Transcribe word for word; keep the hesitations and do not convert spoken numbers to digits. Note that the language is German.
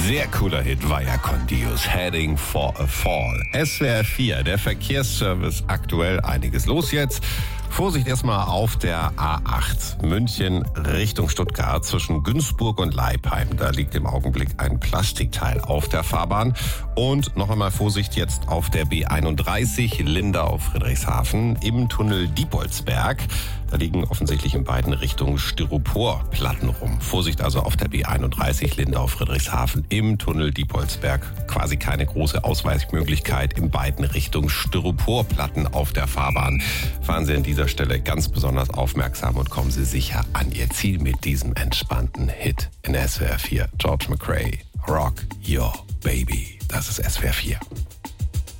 Sehr cooler Hit war ja con Dios, Heading for a Fall. S W R vier, der Verkehrsservice aktuell, einiges los jetzt. Vorsicht erstmal auf der A acht, München Richtung Stuttgart zwischen Günzburg und Leipheim. Da liegt im Augenblick ein Plastikteil auf der Fahrbahn. Und noch einmal Vorsicht jetzt auf der B einunddreißig, Lindau Friedrichshafen im Tunnel Diepoldsberg. Da liegen offensichtlich in beiden Richtungen Styroporplatten rum. Vorsicht also auf der B einunddreißig, Lindau Friedrichshafen im Tunnel Diepoldsberg. Quasi keine große Ausweichmöglichkeit, in beiden Richtungen Styroporplatten auf der Fahrbahn. Fahren Sie an dieser Stelle ganz besonders aufmerksam und kommen Sie sicher an Ihr Ziel mit diesem entspannten Hit in S W R vier. George McRae, Rock Your Baby. Das ist S W R vier.